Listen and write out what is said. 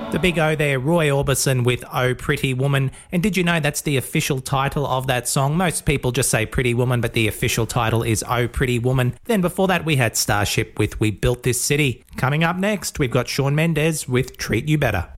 The big O there, Roy Orbison with Oh Pretty Woman. And did you know that's the official title of that song? Most people just say Pretty Woman, but the official title is Oh Pretty Woman. Then before that, we had Starship with We Built This City. Coming up next, we've got Shawn Mendes with Treat You Better.